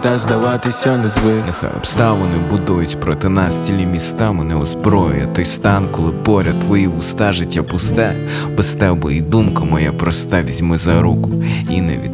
та здаватися не звик. Нехай обставини будують проти нас цілі міста. Мене озброює той стан, коли поряд твої вуста, життя пусте. Без тебе і думка моя проста, візьми за руку і не відпусти.